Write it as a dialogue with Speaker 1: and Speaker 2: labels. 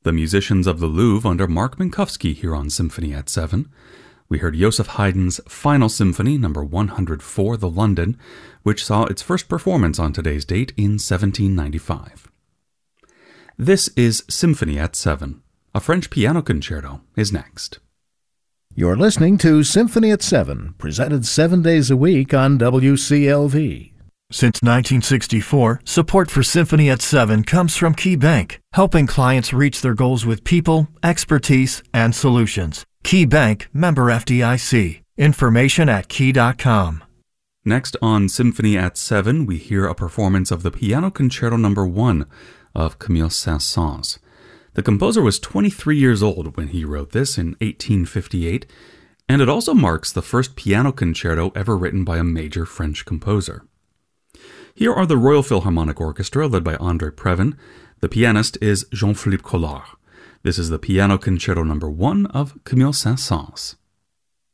Speaker 1: The Musicians of the Louvre under Mark Minkowski here on Symphony at 7. We heard Joseph Haydn's Final Symphony, number 104, The London, which saw its first performance on today's date in 1795. This is Symphony at 7. A French piano concerto is next.
Speaker 2: You're listening to Symphony at 7, presented 7 days a week on WCLV.
Speaker 3: Since 1964, support for Symphony at 7 comes from Key Bank, helping clients reach their goals with people, expertise, and solutions. Key Bank, member FDIC. Information at key.com.
Speaker 1: Next on Symphony at 7, we hear a performance of the Piano Concerto No. 1 of Camille Saint-Saëns. The composer was 23 years old when he wrote this in 1858, and it also marks the first piano concerto ever written by a major French composer. Here are the Royal Philharmonic Orchestra, led by André Previn. The pianist is Jean-Philippe Collard. This is the Piano Concerto No. 1 of Camille Saint-Saëns.